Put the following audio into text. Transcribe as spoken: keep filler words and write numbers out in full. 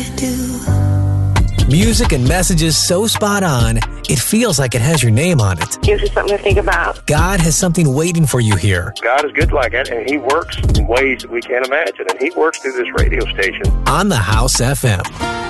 I do. Music and messages so spot on, it feels like it has your name on it. Gives us something to think about. God has something waiting for you here. God is good like that, and He works in ways that we can't imagine, and He works through this radio station. On the House F M.